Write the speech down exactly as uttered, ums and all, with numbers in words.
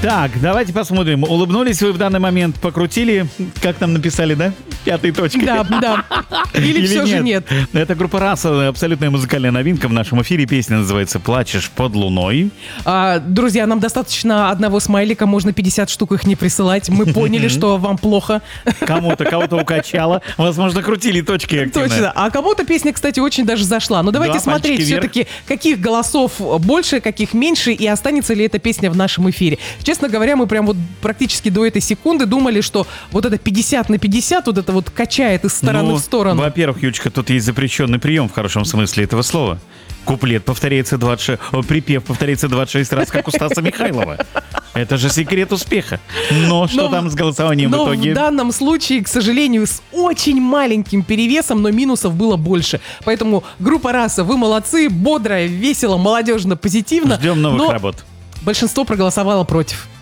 Так, давайте посмотрим. Улыбнулись вы в данный момент, покрутили, как там написали, да? Пятой точкой. Да, да. Или, Или все же нет. Это группа «Раса», абсолютная музыкальная новинка в нашем эфире. Песня называется «Плачешь под луной». А, друзья, нам достаточно одного смайлика, можно пятьдесят штук их не присылать. Мы поняли, что вам плохо. Кому-то, кого-то укачало. Возможно, крутили точки активно. Точно. А кому-то песня, кстати, очень даже зашла. Но давайте Да, смотреть пальчики все-таки, каких голосов больше, каких меньше, и останется ли эта песня в нашем эфире. Честно говоря, мы прям вот практически до этой секунды думали, что вот это пятьдесят на пятьдесят, вот это вот качает из стороны Ну, в сторону. Во-первых, Ючка, тут есть запрещенный прием в хорошем смысле этого слова. Куплет повторяется двадцать шесть, о, припев повторяется двадцать шесть раз, как у Стаса Михайлова. Это же секрет успеха. Но что Но- там с голосованием Но в итоге? в данном случае, к сожалению, с очень маленьким перевесом, но минусов было больше. Поэтому группа «Раса», вы молодцы, бодро, весело, молодежно, позитивно. Ждем новых но работ. большинство проголосовало против.